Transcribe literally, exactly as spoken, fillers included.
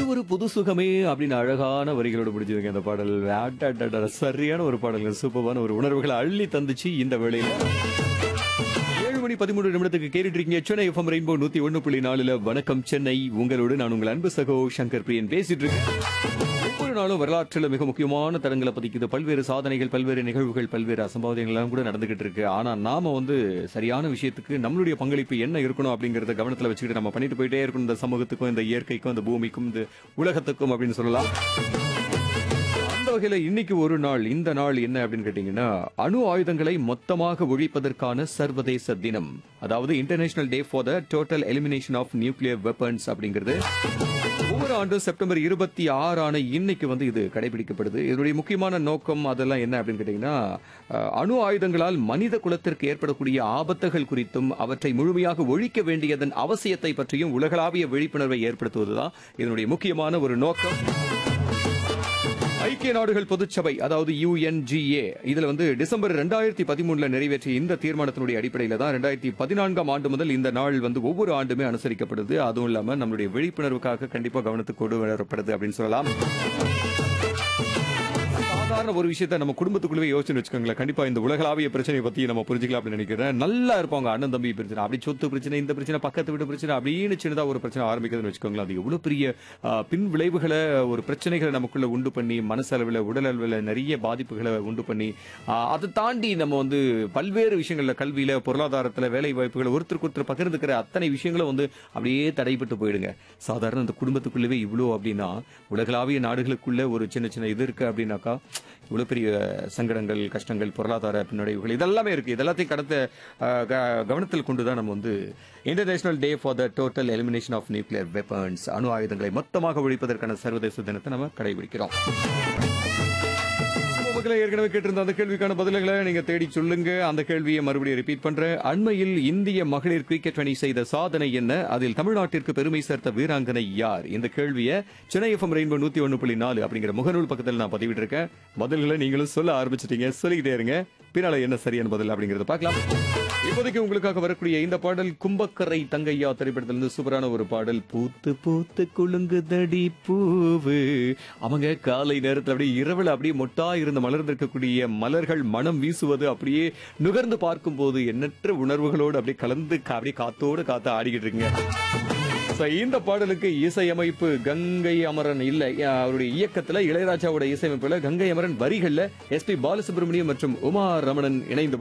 ஒரு புது சுகமே அப்படின்னு அழகான வரிகளோட முடிஞ்சதுங்க அந்த பாடல். அடடடட, சரியான ஒரு பாடல், சூப்பரான ஒரு உணர்வுகளை அள்ளி தந்துச்சு இந்த வேளையில. ஏழு மணி பதிமூணு நிமிடத்துக்கு கேட்டுட்டு இருக்கீங்க சென்னை எஃப்எம் ரெயின்போ நூத்தி ஒண்ணு புள்ளி நாலுல வணக்கம் சென்னை. உங்களோடு நான் உங்கள் அன்பு சகோ சங்கர் பிரியன் பேசிட்டு இருக்கேன். ஒவ்வொரு நாளும் வரலாற்றில் மிக முக்கியமான தடங்களை பதிக்குது. பல்வேறு சாதனைகள், பல்வேறு நிகழ்வுகள், பல்வேறு அசம்பாவிதங்கள் எல்லாம் கூட நடந்துகிட்டு இருக்கு. ஆனா நாம வந்து சரியான விஷயத்துக்கு நம்மளுடைய பங்களிப்பு என்ன இருக்கணும் அப்படிங்கறத கவனத்துல வச்சுக்கிட்டு நம்ம பண்ணிட்டு போயிட்டே இருக்கணும். இந்த சமூகத்துக்கும், இந்த இயற்கைக்கும், இந்த பூமிக்கும், இந்த உலகத்துக்கும் அப்படின்னு சொல்லலாம். அந்த வகையில இன்னைக்கு ஒரு நாள், இந்த நாள் என்ன அப்படின்னு கேட்டீங்கன்னா, அணு ஆயுதங்களை மொத்தமாக ஒழிப்பதற்கான சர்வதேச தினம். அதாவது international day for the total elimination of nuclear weapons அப்படிங்கிறது ஒவ்வொரு ஆண்டும் செப்டம்பர் இருபத்தி ஆறான இன்னைக்கு வந்து இது கடைபிடிக்கப்படுது. இதனுடைய முக்கியமான நோக்கம் அதெல்லாம் என்ன அப்படின்னு கேட்டீங்கன்னா, அணு ஆயுதங்களால் மனித குலத்திற்கு ஏற்படக்கூடிய ஆபத்துகள் குறித்தும் அவற்றை முழுமையாக ஒழிக்க வேண்டியதன் அவசியத்தை பற்றியும் உலகளாவிய விழிப்புணர்வை ஏற்படுத்துவதுதான் இதனுடைய முக்கியமான ஒரு நோக்கம். ஐக்கிய நாடுகள் பொதுச்சபை, அதாவது யுஎன்ஜிஏ, இதுல வந்து டிசம்பர் இரண்டாயிரத்தி பதிமூணுல நிறைவேற்றிய இந்த தீர்மானத்தினுடைய அடிப்படையில தான் இரண்டாயிரத்தி பதினான்காம் ஆண்டு முதல் இந்த நாள் வந்து ஒவ்வொரு ஆண்டுமே அனுசரிக்கப்படுது. அதுவும் இல்லாம நம்மளுடைய விழிப்புணர்வுக்காக கண்டிப்பா கவனத்துக்கு கொண்டு வரப்படுது அப்படின்னு சொல்லலாம். சாதாரண ஒரு விஷயத்த நம்ம குடும்பத்துக்குள்ளே யோசிச்சு வச்சுக்கோங்களேன், கண்டிப்பா இந்த உலகளாவிய பிரச்சனையை பத்தி நம்ம புரிஞ்சுக்கலாம் அப்படின்னு நினைக்கிறேன். நல்லா இருப்பாங்க அண்ணன் தம்பி பிரச்சனை, அப்படி சொத்து பிரச்சனை, இந்த பிரச்சனை, பக்கத்து வீட்டு பிரச்சனை, அப்படின்னு சின்னதா ஒரு பிரச்சனை ஆரம்பிக்குதுன்னு வச்சுக்கோங்களேன். அது எவ்வளவு பெரிய பின் விளைவுகளை, ஒரு பிரச்சனைகளை நமக்குள்ள உண்டு பண்ணி, மனசளவில், உடல் அளவில் நிறைய பாதிப்புகளை உண்டு பண்ணி, அதை தாண்டி நம்ம வந்து பல்வேறு விஷயங்கள்ல, கல்வியில, பொருளாதாரத்துல, வேலை வாய்ப்புகளை, ஒருத்தருக்கு ஒருத்தர் பகிர்ந்துக்கிற அத்தனை விஷயங்களும் வந்து அப்படியே தடைப்பட்டு போயிடுங்க. சாதாரண இந்த குடும்பத்துக்குள்ளவே இவ்வளோ அப்படின்னா, உலகளாவிய நாடுகளுக்குள்ள ஒரு சின்ன சின்ன இது இருக்கு அப்படின்னாக்கா, இவ்வளவு பெரிய சங்கடங்கள், கஷ்டங்கள், பொருளாதார பின்னடைவுகள் இதெல்லாமே இருக்கு. இதெல்லாத்தையும் கடந்த கவனத்தில் கொண்டுதான் நம்ம வந்து international day for the total elimination of nuclear weapons, அணு ஆயுதங்களை மொத்தமாக ஒழிப்பதற்கான சர்வதேச தினத்தை நம்ம கடைபிடிக்கிறோம். ஏற்கனவே கேட்டிருந்த அந்த கேள்விக்கான பதில்களை நீங்க தேடி சொல்லுங்க. அந்த கேள்வியை மறுபடியும் ரிப்பீட் பண்றேன். அண்மையில் இந்திய மகளிர் கிரிக்கெட் அணி செய்த சாதனை என்ன? அதில் தமிழ்நாட்டிற்கு பெருமை சேர்த்த வீராங்கனை யார்? இந்த கேள்வியை சென்னை எஃப்எம் ரெயின்போ நூத்தி ஒண்ணு புள்ளி நாலு அப்படிங்கிற முகநூல் பக்கத்தில் நான் பதிவிட்டு இருக்கேன். பதில்களை நீங்களும் சொல்ல ஆரம்பிச்சிட்டீங்க. சொல்லிக்கிட்டே இருங்க. பின்னால என்ன சரியான பதில் அப்படிங்கறத பார்க்கலாம். இப்போதைக்கு உங்களுக்காக வரக்கூடிய இந்த பாடல் கும்பக்கரை தங்கையா திரைப்படத்திலிருந்து சூப்பரான ஒரு பாடல். பூத்து பூத்து குலுங்குதடி பூவு. அவங்க காலை நேரத்தில் அப்படியே இரவுல அப்படியே மொட்டா இருந்த மலர்ந்திருக்கக்கூடிய மலர்கள் மனம் வீசுவது அப்படியே நுகர்ந்து பார்க்கும் போது எண்ணற்ற உணர்வுகளோடு அப்படியே கலந்து அப்படியே காத்தோடு காத்து ஆடிக்கிட்டு இருக்குங்க. இந்த பாடலுக்கு இசையமைப்பு கங்கை அமரன், இல்ல அவருடைய இயக்கத்துல இளையராஜாவோட இசையமைப்புல கங்கை அமரன், வரிகள்ல எஸ் பி பாலசுப்ரமணியம் மற்றும் உமா ரமணன் இணைந்து